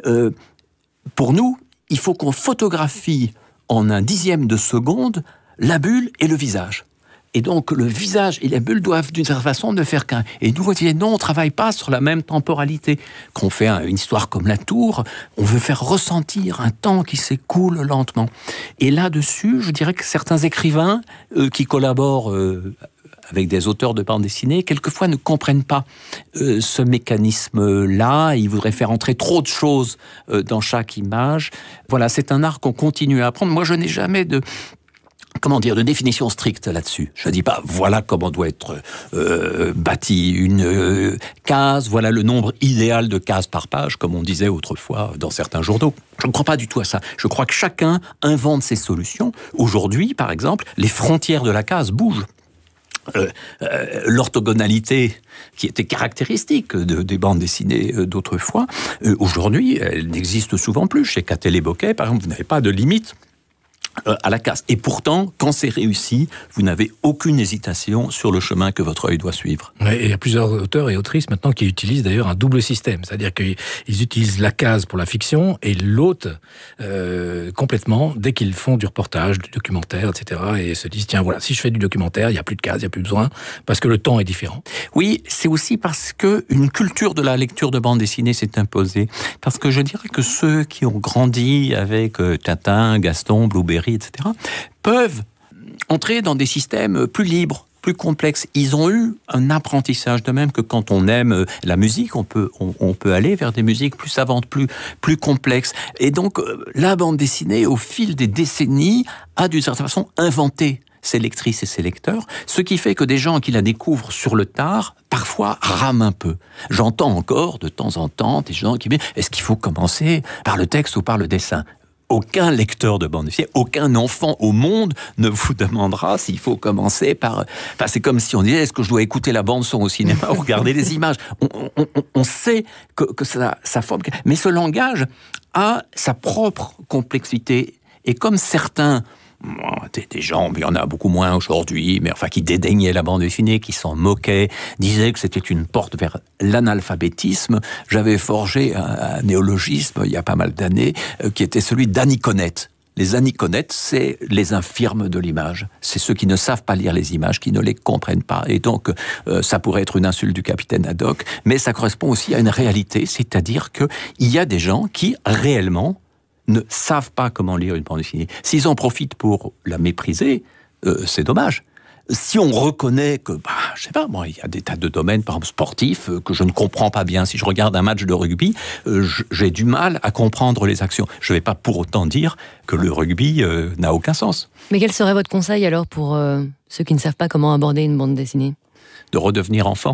[SPEAKER 25] Pour nous, il faut qu'on photographie en un 10e de seconde la bulle et le visage. Et donc, le visage et les bulles doivent, d'une certaine façon, ne faire qu'un. Et nous, non, on ne travaille pas sur la même temporalité. Quand on fait une histoire comme La Tour, on veut faire ressentir un temps qui s'écoule lentement. Et là-dessus, je dirais que certains écrivains qui collaborent avec des auteurs de bande dessinée, quelquefois ne comprennent pas ce mécanisme-là. Ils voudraient faire entrer trop de choses dans chaque image. Voilà, c'est un art qu'on continue à apprendre. Moi, je n'ai jamais de définition stricte là-dessus. Je ne dis pas, voilà comment doit être bâtie une case, voilà le nombre idéal de cases par page, comme on disait autrefois dans certains journaux. Je ne crois pas du tout à ça. Je crois que chacun invente ses solutions. Aujourd'hui, par exemple, les frontières de la case bougent. L'orthogonalité qui était caractéristique des bandes dessinées d'autrefois, aujourd'hui, elle n'existe souvent plus. Chez Catel et Bocquet, par exemple, vous n'avez pas de limite à la case. Et pourtant, quand c'est réussi, vous n'avez aucune hésitation sur le chemin que votre œil doit suivre.
[SPEAKER 7] Ouais, et il y a plusieurs auteurs et autrices maintenant qui utilisent d'ailleurs un double système. C'est-à-dire qu'ils utilisent la case pour la fiction et l'autre complètement dès qu'ils font du reportage, du documentaire, etc. Et se disent, tiens, voilà, si je fais du documentaire, il n'y a plus de case, il n'y a plus besoin, parce que le temps est différent.
[SPEAKER 25] Oui, c'est aussi parce qu'une culture de la lecture de bande dessinée s'est imposée. Parce que je dirais que ceux qui ont grandi avec Tintin, Gaston, Blueberry, etc., peuvent entrer dans des systèmes plus libres, plus complexes. Ils ont eu un apprentissage, de même que quand on aime la musique, on peut aller vers des musiques plus savantes, plus complexes. Et donc, la bande dessinée, au fil des décennies, a d'une certaine façon inventé ses lectrices et ses lecteurs, ce qui fait que des gens qui la découvrent sur le tard, parfois rament un peu. J'entends encore, de temps en temps, des gens qui me disent « Est-ce qu'il faut commencer par le texte ou par le dessin ?» Aucun lecteur de bande dessinée, aucun enfant au monde ne vous demandera s'il faut commencer par... Enfin, c'est comme si on disait, est-ce que je dois écouter la bande-son au cinéma ou regarder les images ? On sait que ça forme... Mais ce langage a sa propre complexité. Et comme certains... Des gens, mais il y en a beaucoup moins aujourd'hui, mais enfin qui dédaignaient la bande dessinée, qui s'en moquaient, disaient que c'était une porte vers l'analphabétisme. J'avais forgé un néologisme il y a pas mal d'années, qui était celui d'aniconettes. Les aniconettes, c'est les infirmes de l'image. C'est ceux qui ne savent pas lire les images, qui ne les comprennent pas. Et donc, ça pourrait être une insulte du capitaine Haddock, mais ça correspond aussi à une réalité, c'est-à-dire qu'il y a des gens qui, réellement, ne savent pas comment lire une bande dessinée. S'ils en profitent pour la mépriser, c'est dommage. Si on reconnaît que, je sais pas, il y a des tas de domaines, par exemple sportifs, que je ne comprends pas bien. Si je regarde un match de rugby, j'ai du mal à comprendre les actions. Je ne vais pas pour autant dire que le rugby n'a aucun sens.
[SPEAKER 8] Mais quel serait votre conseil alors pour ceux qui ne savent pas comment aborder une bande dessinée ?
[SPEAKER 25] De redevenir enfant.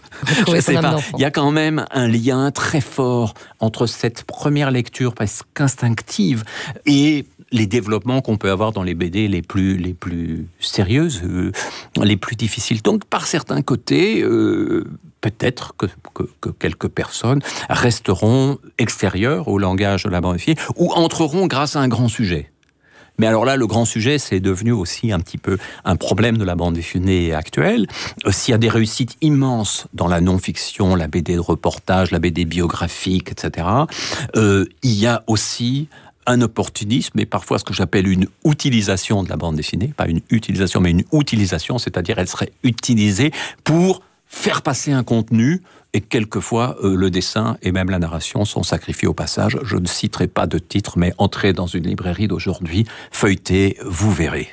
[SPEAKER 25] Je sais pas. Il y a quand même un lien très fort entre cette première lecture presque instinctive et les développements qu'on peut avoir dans les BD les plus sérieuses, les plus difficiles. Donc, par certains côtés, peut-être que quelques personnes resteront extérieures au langage de la bande dessinée ou entreront grâce à un grand sujet. Mais alors là, le grand sujet, c'est devenu aussi un petit peu un problème de la bande dessinée actuelle. S'il y a des réussites immenses dans la non-fiction, la BD de reportage, la BD biographique, etc., il y a aussi un opportunisme et parfois ce que j'appelle une utilisation de la bande dessinée. Pas une utilisation, mais une utilisation, c'est-à-dire elle serait utilisée pour faire passer un contenu, et quelquefois le dessin et même la narration sont sacrifiés au passage. Je ne citerai pas de titre, mais entrez dans une librairie d'aujourd'hui, feuilletez, vous verrez.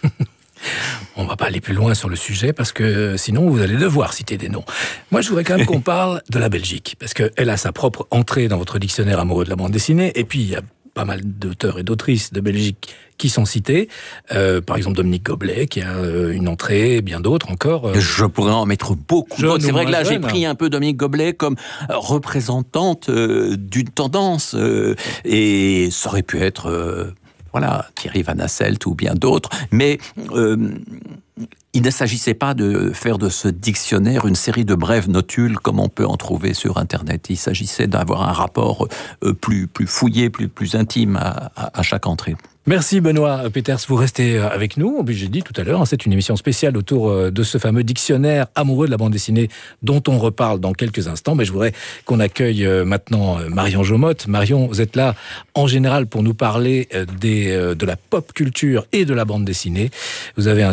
[SPEAKER 7] On ne va pas aller plus loin sur le sujet, parce que sinon vous allez devoir citer des noms. Moi, je voudrais quand même qu'on parle de la Belgique, parce qu'elle a sa propre entrée dans votre dictionnaire amoureux de la bande dessinée, et puis il y a pas mal d'auteurs et d'autrices de Belgique qui sont cités. Par exemple, Dominique Goblet, qui a une entrée, et bien d'autres encore.
[SPEAKER 25] Je pourrais en mettre beaucoup d'autres. C'est vrai que là, j'ai pris un peu Dominique Goblet comme représentante d'une tendance. Et ça aurait pu être... Thierry Van Hasselt ou bien d'autres. Mais... il ne s'agissait pas de faire de ce dictionnaire une série de brèves notules comme on peut en trouver sur Internet. Il s'agissait d'avoir un rapport plus fouillé, plus intime à chaque entrée.
[SPEAKER 7] Merci Benoît Peeters, vous restez avec nous. J'ai dit tout à l'heure, c'est une émission spéciale autour de ce fameux dictionnaire amoureux de la bande dessinée dont on reparle dans quelques instants. Mais je voudrais qu'on accueille maintenant Marion Jomotte. Marion, vous êtes là en général pour nous parler de la pop culture et de la bande dessinée. Vous avez un sujet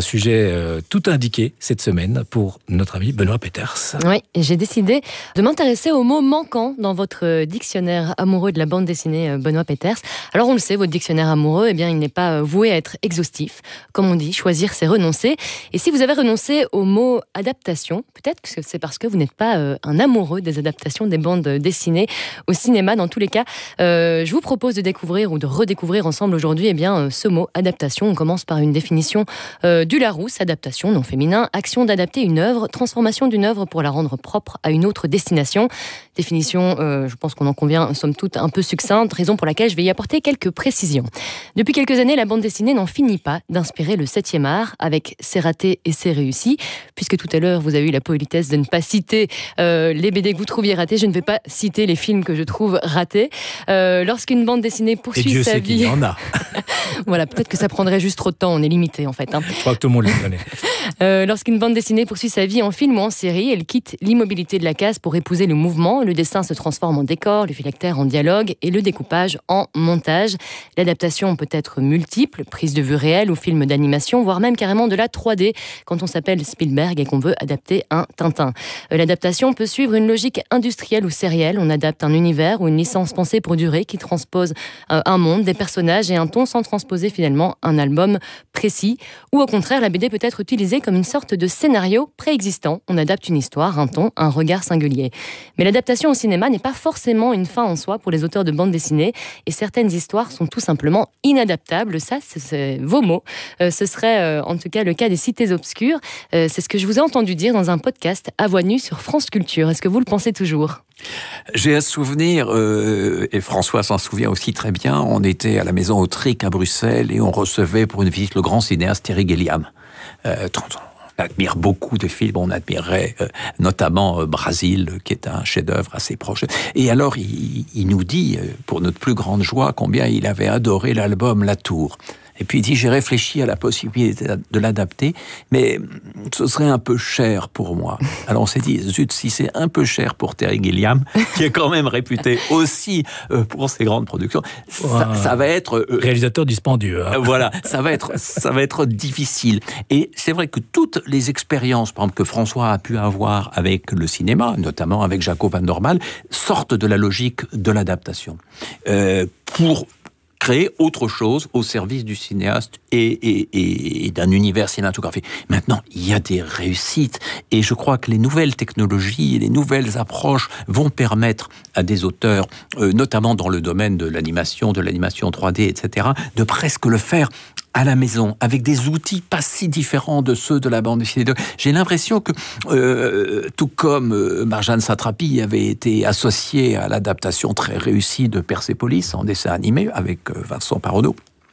[SPEAKER 7] semblait tout indiqué cette semaine pour notre ami Benoît Peters.
[SPEAKER 8] Oui, et j'ai décidé de m'intéresser aux mots manquants dans votre dictionnaire amoureux de la bande dessinée Benoît Peters. Alors on le sait, votre dictionnaire amoureux, eh bien, il n'est pas voué à être exhaustif. Comme on dit, choisir c'est renoncer. Et si vous avez renoncé au mot adaptation, peut-être que c'est parce que vous n'êtes pas un amoureux des adaptations des bandes dessinées au cinéma. Dans tous les cas, je vous propose de découvrir ou de redécouvrir ensemble aujourd'hui eh bien, ce mot adaptation. On commence par une définition du Larousse, adaptation, non féminin, action d'adapter une œuvre, transformation d'une œuvre pour la rendre propre à une autre destination. Définition, je pense qu'on en convient, somme toute, un peu succincte, raison pour laquelle je vais y apporter quelques précisions. Depuis quelques années, la bande dessinée n'en finit pas d'inspirer le 7e art, avec C'est raté et C'est réussi. Puisque tout à l'heure, vous avez eu la politesse de ne pas citer les BD que vous trouviez ratés, je ne vais pas citer les films que je trouve ratés. Lorsqu'une bande dessinée poursuit sa vie...
[SPEAKER 7] Et Dieu sait qu'il y en a.
[SPEAKER 8] Voilà, peut-être que ça prendrait juste trop de temps, on est limité en fait.
[SPEAKER 7] Je crois que tout le monde le connaît.
[SPEAKER 8] Lorsqu'une bande dessinée poursuit sa vie en film ou en série, elle quitte l'immobilité de la case pour épouser le mouvement. Le dessin se transforme en décor, le phylactère en dialogue et le découpage en montage. L'adaptation peut être multiple, prise de vue réelle ou film d'animation, voire même carrément de la 3D quand on s'appelle Spielberg et qu'on veut adapter un Tintin. L'adaptation peut suivre une logique industrielle ou sérielle. On adapte un univers ou une licence pensée pour durer qui transpose un monde, des personnages et un ton sans transposer finalement un album précis. Ou au contraire, la BD peut être utilisée comme une sorte de scénario préexistant. On adapte une histoire, un ton, un regard singulier. Mais l'adaptation au cinéma n'est pas forcément une fin en soi pour les auteurs de bande dessinée et certaines histoires sont tout simplement inadaptables. Ça, c'est vos mots. Ce serait en tout cas le cas des cités obscures. C'est ce que je vous ai entendu dire dans un podcast à voix nue sur France Culture. Est-ce que vous le pensez toujours ?
[SPEAKER 25] J'ai un souvenir, et François s'en souvient aussi très bien, on était à la maison Autric à Bruxelles et on recevait pour une visite le grand cinéaste Terry Gilliam. On admire beaucoup de films, on admirait notamment Brasil, qui est un chef-d'œuvre assez proche. Et alors, il nous dit, pour notre plus grande joie, combien il avait adoré l'album La Tour. Et puis il dit, j'ai réfléchi à la possibilité de l'adapter, mais ce serait un peu cher pour moi. Alors on s'est dit, zut, si c'est un peu cher pour Terry Gilliam, qui est quand même réputé aussi pour ses grandes productions, ça va être...
[SPEAKER 7] réalisateur dispendieux. Hein.
[SPEAKER 25] Voilà, ça va être difficile. Et c'est vrai que toutes les expériences, par exemple, que François a pu avoir avec le cinéma, notamment avec Jaco van Normal, sortent de la logique de l'adaptation. Pour créer autre chose au service du cinéaste et d'un univers cinématographique. Maintenant, il y a des réussites et je crois que les nouvelles technologies et les nouvelles approches vont permettre à des auteurs, notamment dans le domaine de l'animation 3D, etc., de presque le faire à la maison, avec des outils pas si différents de ceux de la bande dessinée. J'ai l'impression que, tout comme Marjane Satrapi avait été associée à l'adaptation très réussie de Persépolis en dessin animé avec Vincent Paronneau,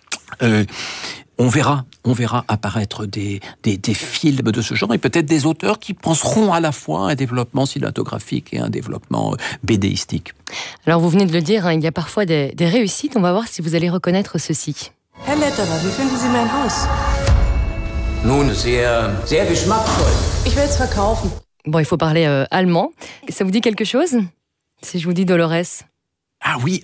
[SPEAKER 25] on verra apparaître des films de ce genre et peut-être des auteurs qui penseront à la fois à un développement cinématographique et un développement BDistique.
[SPEAKER 8] Alors vous venez de le dire, hein, il y a parfois des réussites. On va voir si vous allez reconnaître ceci.
[SPEAKER 10] Herr Letterer, wie finden Sie mein Haus?
[SPEAKER 11] Nun, sehr geschmackvoll.
[SPEAKER 10] Ich will es verkaufen.
[SPEAKER 8] Bon, il faut parler allemand. Ça vous dit quelque chose ? Si je vous dis Dolores.
[SPEAKER 25] Ah oui,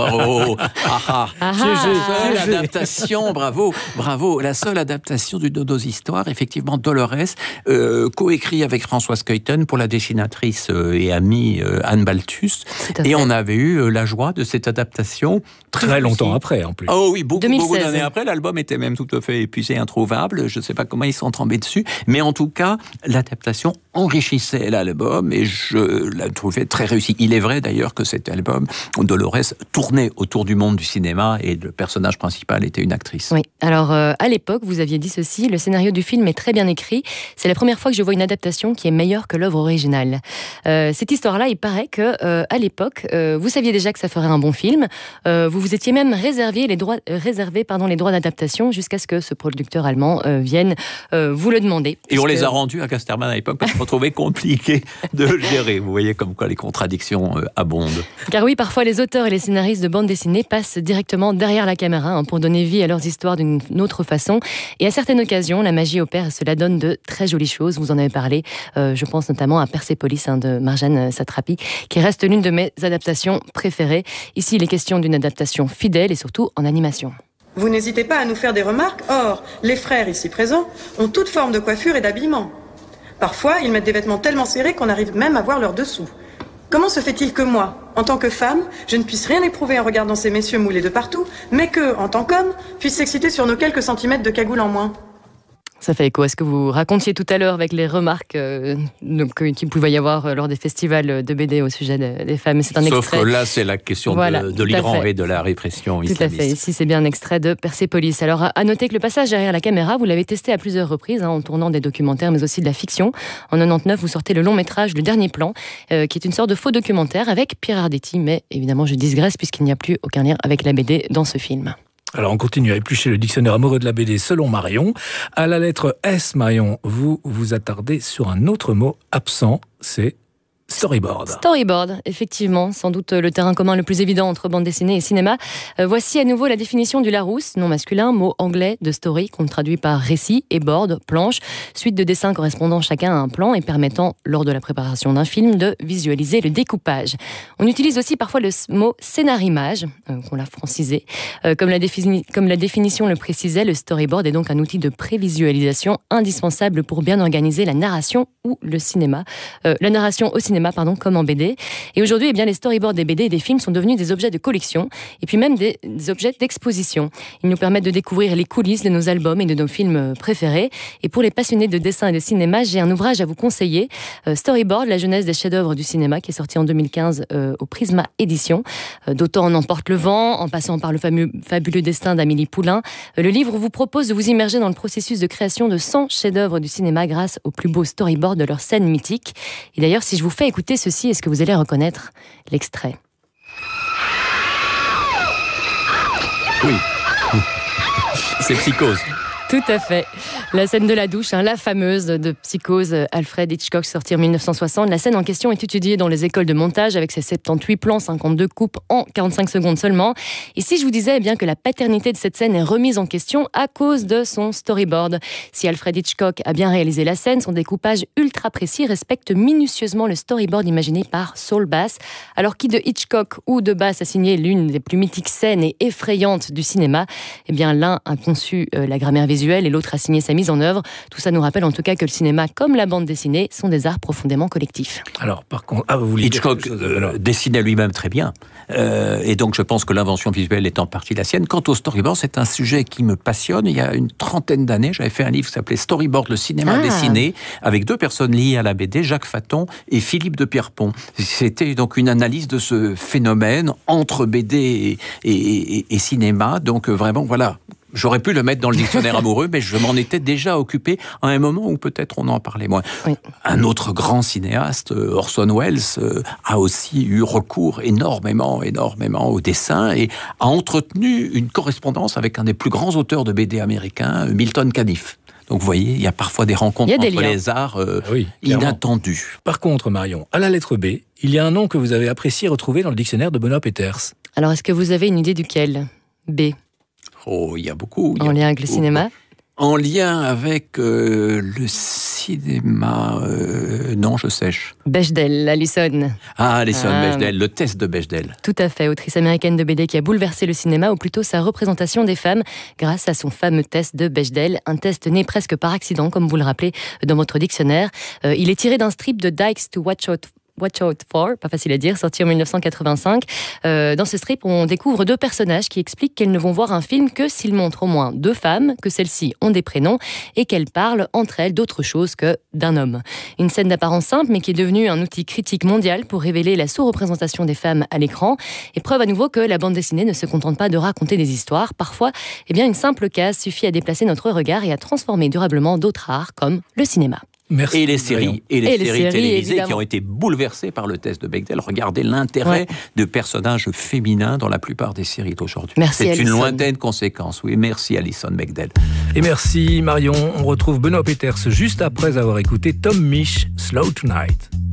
[SPEAKER 25] seule adaptation, bravo, la seule adaptation du Dodos Histoire, effectivement, Dolores, coécrit avec Françoise Keuten pour la dessinatrice et amie Anne Balthus, et on avait eu la joie de cette adaptation.
[SPEAKER 7] Très longtemps après, en plus.
[SPEAKER 25] Oh oui, beaucoup d'années
[SPEAKER 8] hein.
[SPEAKER 25] après, l'album était même tout à fait épuisé, introuvable, je ne sais pas comment ils sont tombés dessus, mais en tout cas, l'adaptation enrichissait l'album, et je la trouvais très réussie. Il est vrai d'ailleurs que cet album, Dolores, tournait autour du monde du cinéma et le personnage principal était une actrice.
[SPEAKER 8] Oui, alors à l'époque, vous aviez dit ceci, le scénario du film est très bien écrit, c'est la première fois que je vois une adaptation qui est meilleure que l'œuvre originale. Cette histoire-là, il paraît que à l'époque, vous saviez déjà que ça ferait un bon film, vous vous étiez même réservé les droits d'adaptation jusqu'à ce que ce producteur allemand vienne vous le demander.
[SPEAKER 25] Et on les a rendus à Casterman à l'époque parce qu'on trouvait compliqué de le gérer. Vous voyez comme quoi les contradictions abondent.
[SPEAKER 8] Car oui, parfois les auteurs et les scénaristes de bande dessinée passent directement derrière la caméra pour donner vie à leurs histoires d'une autre façon. Et à certaines occasions, la magie opère et cela donne de très jolies choses. Vous en avez parlé, je pense notamment à Persépolis de Marjane Satrapi, qui reste l'une de mes adaptations préférées. Ici, il est question d'une adaptation fidèle et surtout en animation.
[SPEAKER 10] Vous n'hésitez pas à nous faire des remarques. Or, les frères ici présents ont toute forme de coiffure et d'habillement. Parfois, ils mettent des vêtements tellement serrés qu'on arrive même à voir leurs dessous. Comment se fait-il que moi, en tant que femme, je ne puisse rien éprouver en regardant ces messieurs moulés de partout, mais que, en tant qu'homme, puisse s'exciter sur nos quelques centimètres de cagoule en moins?
[SPEAKER 8] Ça fait écho à ce que vous racontiez tout à l'heure avec les remarques qu'il pouvait y avoir lors des festivals de BD au sujet des femmes. C'est un extrait.
[SPEAKER 25] Sauf que là, c'est la question de l'Iran et de la répression islamiste.
[SPEAKER 8] Tout à fait. Ici, c'est bien un extrait de Persépolis. Alors, à noter que le passage derrière la caméra, vous l'avez testé à plusieurs reprises, en tournant des documentaires, mais aussi de la fiction. En 99, vous sortez le long métrage Le Dernier Plan, qui est une sorte de faux documentaire avec Pierre Arditi, mais évidemment, je digresse puisqu'il n'y a plus aucun lien avec la BD dans ce film.
[SPEAKER 7] Alors, on continue à éplucher le dictionnaire amoureux de la BD selon Marion. À la lettre S, Marion, vous vous attardez sur un autre mot absent, c'est storyboard.
[SPEAKER 8] Storyboard, effectivement, sans doute le terrain commun le plus évident entre bande dessinée et cinéma. Voici à nouveau la définition du Larousse, nom masculin, mot anglais de story, qu'on traduit par récit, et board, planche, suite de dessins correspondant chacun à un plan et permettant, lors de la préparation d'un film, de visualiser le découpage. On utilise aussi parfois le mot scénarimage, qu'on l'a francisé. Comme la définition le précisait, le storyboard est donc un outil de prévisualisation indispensable pour bien organiser la narration ou le cinéma. La narration au cinéma, comme en BD. Et aujourd'hui, les storyboards des BD et des films sont devenus des objets de collection et puis même des objets d'exposition. Ils nous permettent de découvrir les coulisses de nos albums et de nos films préférés. Et pour les passionnés de dessin et de cinéma, j'ai un ouvrage à vous conseiller. Storyboard, la jeunesse des chefs-d'œuvre du cinéma, qui est sorti en 2015 au Prisma Édition. D'Autant en emporte le vent, en passant par le fabuleux destin d'Amélie Poulain. Le livre vous propose de vous immerger dans le processus de création de 100 chefs-d'œuvre du cinéma grâce aux plus beaux storyboards de leurs scènes mythiques. Et d'ailleurs, si je vous fais écouter ceci, est-ce que vous allez reconnaître l'extrait?
[SPEAKER 25] Oui. C'est Psychose.
[SPEAKER 8] Tout à fait. La scène de la douche, la fameuse de Psychose, Alfred Hitchcock, sortie en 1960. La scène en question est étudiée dans les écoles de montage avec ses 78 plans, 52 coupes en 45 secondes seulement. Et si je vous disais que la paternité de cette scène est remise en question à cause de son storyboard. Si Alfred Hitchcock a bien réalisé la scène, son découpage ultra précis respecte minutieusement le storyboard imaginé par Saul Bass. Alors qui de Hitchcock ou de Bass a signé l'une des plus mythiques scènes et effrayantes du cinéma? L'un a conçu la grammaire visuelle et l'autre a signé sa mise en œuvre. Tout ça nous rappelle en tout cas que le cinéma, comme la bande dessinée, sont des arts profondément collectifs.
[SPEAKER 7] Alors, par contre, vous voulez
[SPEAKER 25] Hitchcock dessinait lui-même très bien. Et donc, je pense que l'invention visuelle est en partie la sienne. Quant au storyboard, c'est un sujet qui me passionne. Il y a une trentaine d'années, j'avais fait un livre qui s'appelait Storyboard, le cinéma dessiné, avec deux personnes liées à la BD, Jacques Faton et Philippe de Pierrepont. C'était donc une analyse de ce phénomène entre BD et cinéma. Donc, vraiment, voilà. J'aurais pu le mettre dans le dictionnaire amoureux, mais je m'en étais déjà occupé à un moment où peut-être on en parlait moins. Oui. Un autre grand cinéaste, Orson Welles, a aussi eu recours énormément au dessin et a entretenu une correspondance avec un des plus grands auteurs de BD américains, Milton Caniff. Donc vous voyez, il y a parfois des rencontres entre les arts inattendues.
[SPEAKER 7] Par contre, Marion, à la lettre B, il y a un nom que vous avez apprécié retrouver dans le dictionnaire de Benoît Peters.
[SPEAKER 8] Alors, est-ce que vous avez une idée duquel? B.
[SPEAKER 25] Oh, il y a beaucoup.
[SPEAKER 8] En lien avec le cinéma?
[SPEAKER 25] En lien avec le cinéma... non, je sèche.
[SPEAKER 8] Bechdel, Alison.
[SPEAKER 25] Alison Bechdel, le test de Bechdel.
[SPEAKER 8] Tout à fait, autrice américaine de BD qui a bouleversé le cinéma, ou plutôt sa représentation des femmes, grâce à son fameux test de Bechdel. Un test né presque par accident, comme vous le rappelez dans votre dictionnaire. Il est tiré d'un strip de Dykes to Watch Out For, pas facile à dire, sorti en 1985. Dans ce strip, on découvre deux personnages qui expliquent qu'elles ne vont voir un film que s'ils montrent au moins deux femmes, que celles-ci ont des prénoms et qu'elles parlent entre elles d'autre chose que d'un homme. Une scène d'apparence simple, mais qui est devenue un outil critique mondial pour révéler la sous-représentation des femmes à l'écran. Et preuve à nouveau que la bande dessinée ne se contente pas de raconter des histoires. Parfois, une simple case suffit à déplacer notre regard et à transformer durablement d'autres arts, comme le cinéma.
[SPEAKER 25] Merci. Et les séries télévisées évidemment, qui ont été bouleversées par le test de Bechdel. Regardez l'intérêt de personnages féminins dans la plupart des séries d'aujourd'hui.
[SPEAKER 8] Merci,
[SPEAKER 25] c'est une lointaine conséquence. Oui, merci Alison Bechdel.
[SPEAKER 7] Et merci Marion. On retrouve Benoît Peters juste après avoir écouté Tom Misch, Slow Tonight.